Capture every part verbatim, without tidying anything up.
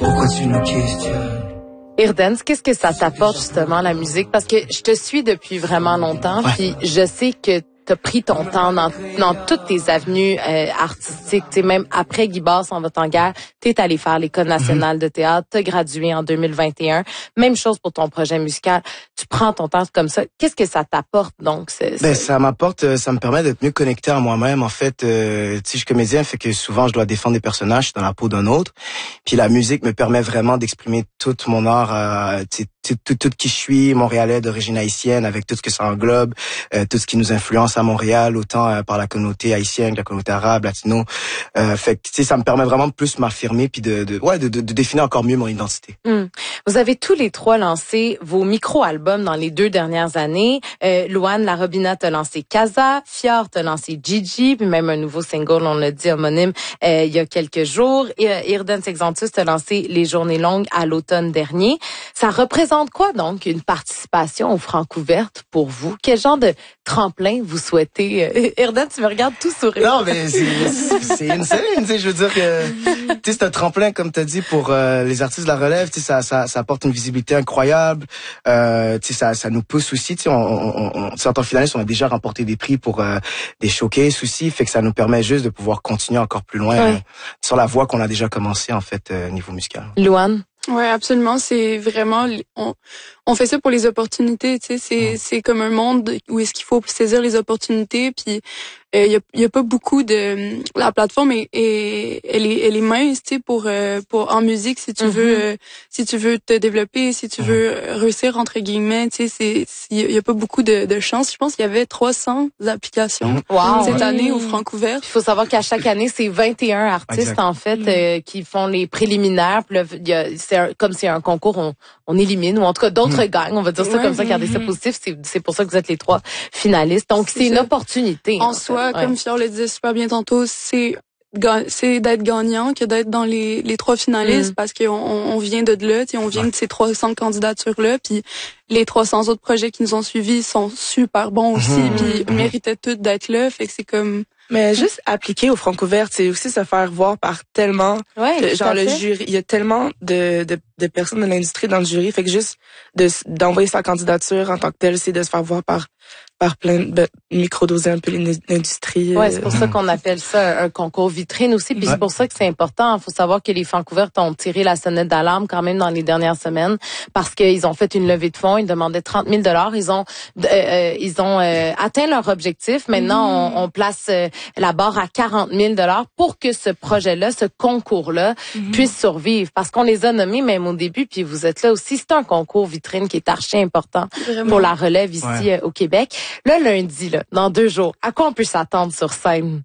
Pourquoi tu nous questionnes? Irdens, qu'est-ce que ça t'apporte justement la musique? Parce que je te suis depuis vraiment longtemps, Ouais. puis je sais que t'as pris ton temps dans, dans toutes tes avenues euh, artistiques. Tu sais, même après Guy Basse, On va en guerre, t'es allé faire l'École nationale mm-hmm. de théâtre, t'as gradué en deux mille vingt et un. Même chose pour ton projet musical. Tu prends ton temps comme ça. Qu'est-ce que ça t'apporte donc? C'est, ben, c'est... ça m'apporte, ça me permet d'être mieux connecté à moi-même. En fait, euh, tu sais, je suis comédien, fait que souvent je dois défendre des personnages dans la peau d'un autre. Puis la musique me permet vraiment d'exprimer tout mon art, euh, tu sais, tout, tout, tout qui je suis, montréalais d'origine haïtienne, avec tout ce que ça englobe, euh, tout ce qui nous influence à Montréal, autant euh, par la communauté haïtienne que la communauté arabe, latino. Euh, fait que tu sais, ça me permet vraiment de plus m'affirmer puis de, de ouais, de, de, de définir encore mieux mon identité. Mm. Vous avez tous les trois lancé vos micro-albums dans les deux dernières années. Euh, Louane La Robina t'a lancé Casa, Fior t'a lancé Gigi, puis même un nouveau single, on l'a dit, homonyme, euh, il y a quelques jours. Et euh, Irdens Exantus t'a lancé Les Journées Longues à l'automne dernier. Ça représente quoi donc une participation aux Francouvertes pour vous? Quel genre de tremplin vous souhaitez? Euh, Irdens, tu me regardes tout sourire. Non, mais c'est, c'est insane, tu sais, je veux dire que, tu sais, c'est un tremplin, comme t'as dit, pour euh, les artistes de la relève, tu sais, ça, ça, ça apporte une visibilité incroyable, euh, tu sais, ça, ça nous pousse aussi, tu sais, on, on, on, en tant que finaliste, on a déjà remporté des prix pour euh, des showcases aussi, fait que ça nous permet juste de pouvoir continuer encore plus loin ouais. euh, sur la voie qu'on a déjà commencé, en fait, euh, niveau musical. Louane? Ouais, absolument. C'est vraiment, on, on fait ça pour les opportunités. Tu sais, c'est, mmh. c'est comme un monde où est-ce qu'il faut saisir les opportunités. Puis il euh, y a, y a pas beaucoup de, la plateforme est, est elle est, elle est mince, tu sais, pour, euh, pour en musique si tu mmh. veux, euh, si tu veux te développer, si tu mmh. veux réussir entre guillemets. Tu sais, c'est, il y a pas beaucoup de, de chance. Je pense qu'il y avait trois cents applications wow. cette année au Francouvertes. Il faut savoir qu'à chaque année, c'est vingt et un artistes exact. En fait mmh. euh, qui font les préliminaires. Puis là, il y a, c'est un, comme c'est un concours, on, on élimine, ou en tout cas d'autres mmh. gagnent, on va dire ça ouais, comme ça, garder mmh. ça positif, c'est, c'est pour ça que vous êtes les trois finalistes. Donc c'est, c'est une opportunité. En, en soi, ouais. comme Fior le disait super bien tantôt, c'est c'est d'être gagnant que d'être dans les les trois finalistes mmh. parce qu'on on vient de là, on vient ouais. de ces trois cents candidatures là, puis les trois cents autres projets qui nous ont suivis sont super bons aussi, mmh. puis mmh. méritaient tous d'être là, fait que c'est comme mais juste appliquer aux Francouvertes, c'est aussi se faire voir par tellement, ouais, de, genre le jury, il y a tellement de, de de personnes de l'industrie dans le jury, fait que juste de d'envoyer sa candidature en tant que telle, c'est de se faire voir par par plein de micro-doser un peu l'industrie. Ouais, c'est pour ça qu'on appelle ça un concours vitrine aussi, puis ouais. c'est pour ça que c'est important. Il faut savoir que les Francouvertes ont tiré la sonnette d'alarme quand même dans les dernières semaines parce qu'ils ont fait une levée de fonds, ils demandaient trente mille dollars, ils ont euh, euh, ils ont euh, atteint leur objectif. Maintenant, mmh. on, on place euh, la barre à quarante mille dollars pour que ce projet-là, ce concours-là mmh. puisse survivre parce qu'on les a nommés même au début, puis vous êtes là aussi, c'est un concours vitrine qui est archi important Vraiment. Pour la relève ici ouais. euh, au Québec. Le lundi, là, dans deux jours, à quoi on peut s'attendre sur scène?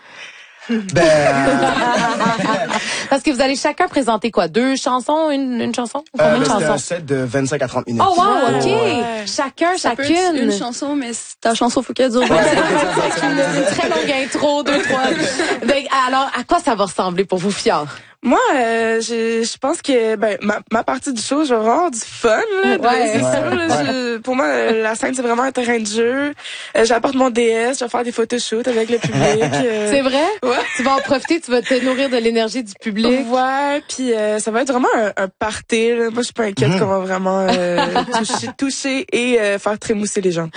Ben... Parce que vous allez chacun présenter quoi? Deux chansons? Une, une chanson? Combien euh, de ben, chansons? C'est un set de vingt-cinq à trente minutes. Oh wow, ok! Ouais. Chacun, ça chacune. Peut être une chanson, mais ta chanson, faut qu'elle dure. Ouais, une très longue intro, deux, trois. Ben, alors, à quoi ça va ressembler pour vous, Fior? Moi, euh, je, je pense que ben ma, ma partie du show, je vais avoir du fun. Là, ouais, c'est ouais, sûr. Là, ouais. je, pour moi, la scène c'est vraiment un terrain de jeu. Euh, j'apporte mon D S, je vais faire des photoshoots avec le public. Euh... C'est vrai? Ouais. Tu vas en profiter, tu vas te nourrir de l'énergie du public. Ouais, puis euh, ça va être vraiment un, un party. Là. Moi, je suis pas inquiète mmh. qu'on va vraiment euh, toucher, toucher et euh, faire trémousser les gens.